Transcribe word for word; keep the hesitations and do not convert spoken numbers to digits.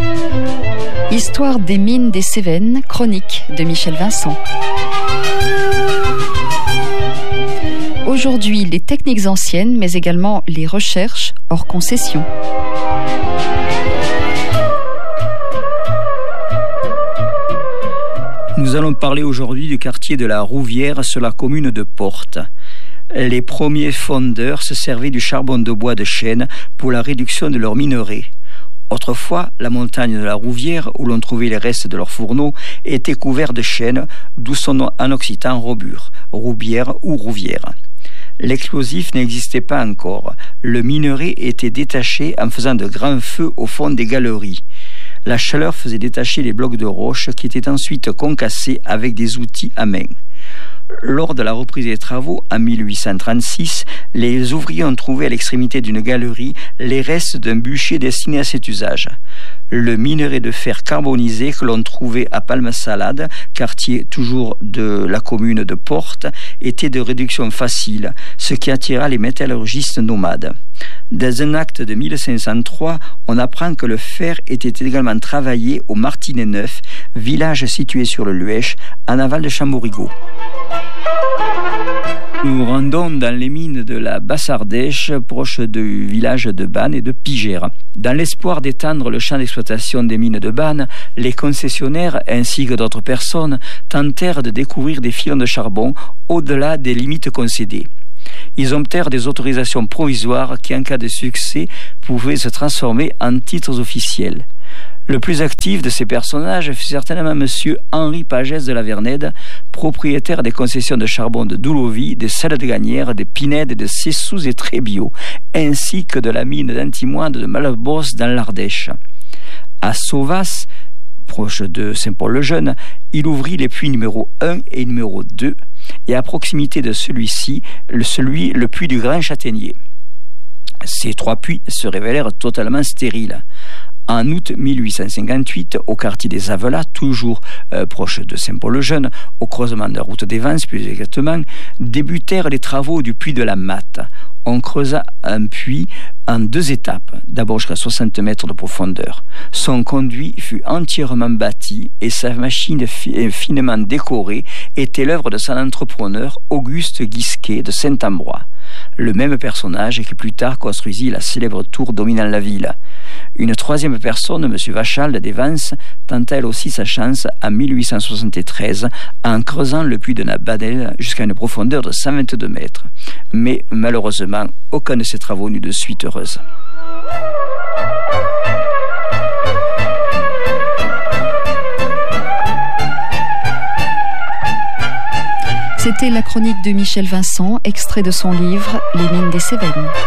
Histoire des mines des Cévennes, chronique de Michel Vincent. Aujourd'hui, les techniques anciennes, mais également les recherches hors concession. Nous allons parler aujourd'hui du quartier de la Rouvière sur la commune de Portes. Les premiers fondeurs se servaient du charbon de bois de chêne pour la réduction de leurs minerais. Autrefois, la montagne de la Rouvière, où l'on trouvait les restes de leurs fourneaux, était couverte de chêne, d'où son nom en occitan robure, roubière ou rouvière. L'explosif n'existait pas encore. Le minerai était détaché en faisant de grands feux au fond des galeries. La chaleur faisait détacher les blocs de roche qui étaient ensuite concassés avec des outils à main. Lors de la reprise des travaux, en mille huit cent trente-six, les ouvriers ont trouvé à l'extrémité d'une galerie les restes d'un bûcher destiné à cet usage. Le minerai de fer carbonisé que l'on trouvait à Palme-Salade, quartier toujours de la commune de Portes, était de réduction facile, ce qui attira les métallurgistes nomades. Dans un acte de mille cinq cent trois, on apprend que le fer était également travaillé au Martinet-Neuf, village situé sur le Luèche, en aval de Chamborigot. Nous rendons dans les mines de la Basse-Ardèche, proche du village de Bannes et de Pigère. Dans l'espoir d'étendre le champ d'exploitation des mines de Bannes, les concessionnaires ainsi que d'autres personnes tentèrent de découvrir des filons de charbon au-delà des limites concédées. Ils obtinrent des autorisations provisoires qui, en cas de succès, pouvaient se transformer en titres officiels. Le plus actif de ces personnages fut certainement M. Henri Pagès de la Vernède, propriétaire des concessions de charbon de Doulovie, de Celle de Gagnères, de Pinède, de Cessous et Trébio, ainsi que de la mine d'Antimoine de Malbosse dans l'Ardèche. À Sauvas, proche de Saint-Paul-le-Jeune, il ouvrit les puits numéro un et numéro deux, et à proximité de celui-ci, le, celui, le puits du Grand Châtaignier. Ces trois puits se révélèrent totalement stériles. En août mille huit cent cinquante-huit, au quartier des Avelas, toujours euh, proche de Saint-Paul-le-Jeune, au creusement de la route des Vances plus exactement, débutèrent les travaux du puits de la Matte. On creusa un puits en deux étapes, d'abord jusqu'à soixante mètres de profondeur. Son conduit fut entièrement bâti et sa machine fi- finement décorée était l'œuvre de son entrepreneur Auguste Guisquet de Saint-Ambrois, le même personnage qui plus tard construisit la célèbre tour dominant la ville. Une troisième personne, M. Vachal des Vances, tenta elle aussi sa chance en mille huit cent soixante-treize en creusant le puits de Nabadel jusqu'à une profondeur de cent vingt-deux mètres. Mais malheureusement, aucun de ces travaux n'eut de suite heureuse. C'était la chronique de Michel Vincent, extrait de son livre « Les mines des Cévennes ».